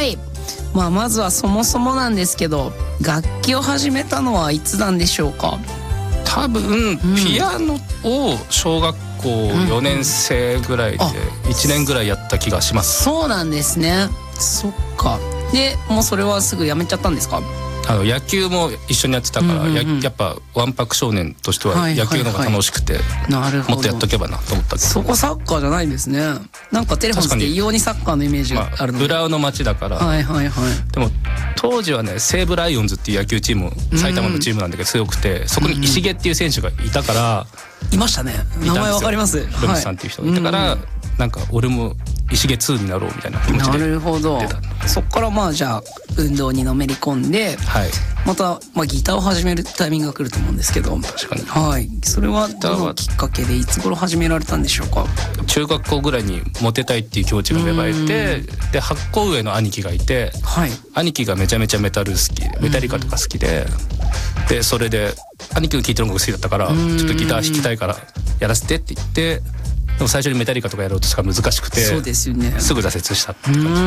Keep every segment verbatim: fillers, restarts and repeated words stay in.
。まあまずはそもそもなんですけど、楽器を始めたのはいつなんでしょうか？ 多分ピアノを小学校よねん生ぐらいでいちねんぐらいやった気がします。 そうなんですね。そっか。でもうそれはすぐやめちゃったんですか？ あの野球も一緒にやってたから、うんうんうん、や, やっぱわんぱく少年としては野球の方が楽しくて、はいはいはい、もっとやっとけばなと思ったけど、 そこサッカーじゃないんですね。なんかテレフォンズって異様にサッカーのイメージがあるので、 まあ、浦和の町だから、 はいはいはい、 でも当時はね西武ライオンズっていう野球チーム、埼玉のチームなんだけど強くて、うん、そこに石毛っていう選手がいたから、 うん、いましたね。名前わかります。 ロミさんっていう人がいたから、はい、なんか俺も石毛ツーになろうみたいな気持ちで出た。 なるほど。そっからまあじゃあ運動にのめり込んで、はい、また、まあ、ギターを始めるタイミングが来ると思うんですけど、 確かに、 はい、それはどのきっかけでいつ頃始められたんでしょうか？ 中学校ぐらいにモテたいっていう気持ちが芽生えて、ではちこ上の兄貴がいて、はい、兄貴がめちゃめちゃメタル好き、メタリカとか好きで、でそれで兄貴の聴いてる音楽好きだったから、ちょっとギター弾きたいからやらせてって言って、でも最初にメタリカとかやろうとしたら難しくて、 そうですよね、 すぐ挫折したって感じ。うん、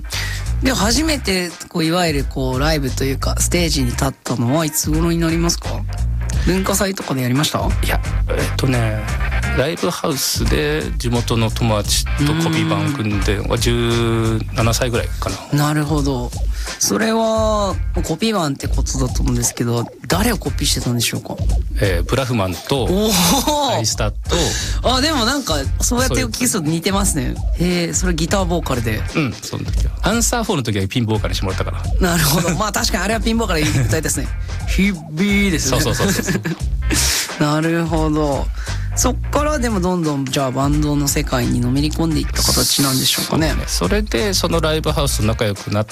で初めてこういわゆるこうライブというかステージに立ったのはいつ頃になりますか？文化祭とかでやりました？ いや、えっとねライブハウスで地元の友達とコピーバン組んでじゅうななさいぐらいかな。 なるほど。それはコピーバンってことだと思うんですけど、誰をコピーしてたんでしょうか？ えー、ブラフマンとアイスターと、 あ、でもなんかそうやってお聞きすると似てますね。へえ、それギターボーカルで。 うん、その時はアンサーフォーの時はピンボーカルにしてもらったから。 なるほど。まあ確かにあれはピンボーカル歌いたいですね。ヒッビーですね。 そうそうそうそうなるほど。そっからでもどんどんじゃあバンドの世界にのめり込んでいった形なんでしょうかね。 そ, ねそれでそのライブハウスと仲良くなって、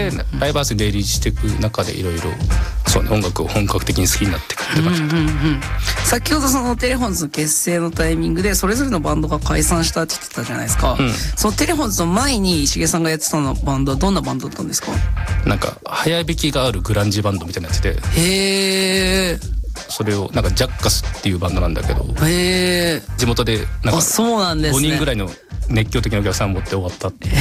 うんうんうん、ライブハウスに出入りしていく中でいろいろそう、ね、音楽を本格的に好きになってくるって感じだった、うんうんうん、 先ほどそのテレフォンズの結成のタイミングでそれぞれのバンドが解散したって言ってたじゃないですか、うん、そのテレフォンズの前に石毛さんがやってたのバンドはどんなバンドだったんですか？ なんか早弾きがあるグランジバンドみたいなやつで、 へー、 それをなんかジャッカスっていうバンドなんだけど、 へー、 地元でなんかそうなんですね、 ごにんぐらいの熱狂的なお客さんを持って終わったって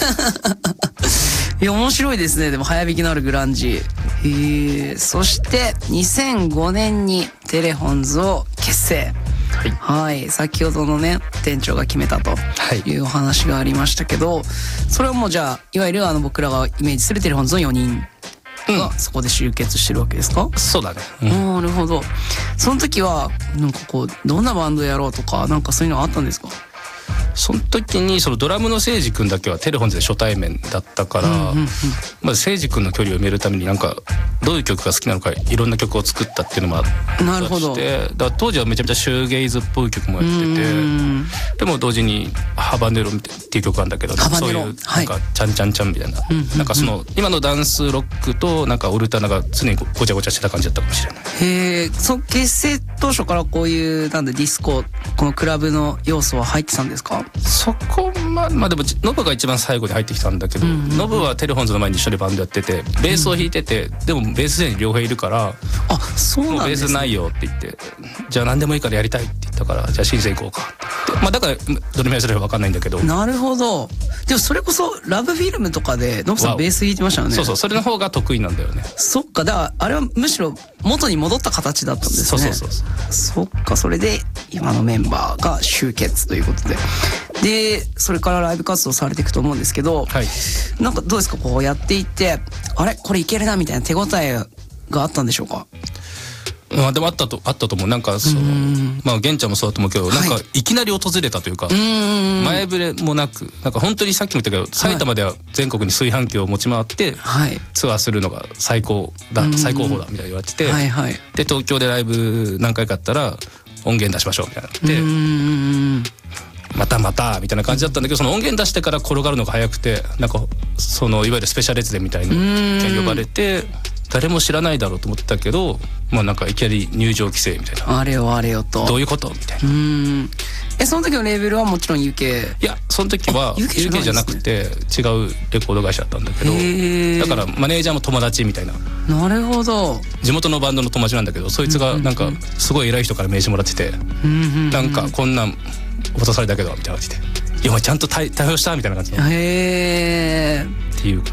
いや面白いですね。でも早弾きのあるグランジ。へー、そしてにせんごねんにテレフォンズを結成。はい、はい、先ほどのね店長が決めたというお話がありましたけど、はい、それはもうじゃあいわゆるあの僕らがイメージするテレフォンズのよにんがそこで集結してるわけですか？ うん、そうだね、 うん、なるほど。その時はなんかこうどんなバンドやろうとかなんかそういうのあったんですか？ その時にそのドラムの誠司君だけはテレフォンズで初対面だったから、うんうんうん、まず誠司君の距離を埋めるためになんかどういう曲が好きなのかいろんな曲を作ったっていうのもあって、 なるほど。 だから当時はめちゃめちゃシューゲイズっぽい曲もやってて、でも同時にハバネロっていう曲なんだけど、そういうなんかチャンチャンチャンみたいな、はい、なんかその今のダンスロックとなんかオルタナが常にごちゃごちゃしてた感じだったかもしれない。 へえ、その結成当初からこういうなんでディスコこのクラブの要素は入ってたんですか？ そこままあでもノブが一番最後に入ってきたんだけど、うんうん、ノブはテレフォンズの前に一緒にバンドやっててベースを弾いてて、うん、でもベースに両方いるから、 あ、そうなんですね、 もうベースないよって言って、じゃあ何でもいいからやりたいって言ったから、じゃあシンセ行こうかって言って、まあだからどれぐらいすれば分かんないんだけど。 なるほど。でもそれこそラブフィルムとかでノブさんベース弾いてましたよね。 そうそう、それの方が得意なんだよね。 そっか、だからあれはむしろ元に戻った形だったんですね。 そうそうそうそう。そっか、それで今のメンバーが集結ということで、でそれからライブ活動されていくと思うんですけど、はい、なんかどうですか、こうやっていってあれこれいけるなみたいな手応えがあったんでしょうか？ まあ、でもあったとあったと思う。なんかそのまあ玄ちゃんもそうだと思うけど、はい、なんかいきなり訪れたというか、前触れもなく、なんか本当にさっきも言ったけど、埼玉では全国に炊飯器を持ち回って、はい、ツアーするのが最高だ、最高峰だみたいな言われてて、はいはい、で東京でライブ何回かあったら音源出しましょうみたいなって、またまたみたいな感じだったんだけど、その音源出してから転がるのが早くて、なんかそのいわゆるスペシャル列伝みたいな呼ばれて、誰も知らないだろうと思ってたけど、まあなんかいきなり入場規制みたいな、 あれよあれよと、 どういうことみたいな。うーん、えその時のレーベルはもちろん ユーケー？ いや、その時は ユーケー じゃなくて違うレコード会社だったんだけど、だからマネージャーも友達みたいな。なるほど。 地元のバンドの友達なんだけど、そいつがなんかすごい偉い人から名刺もらってて、なんかこんなん渡されたけどみたいな感じで、いやちゃんと対応したみたいな感じの。 へーっていう感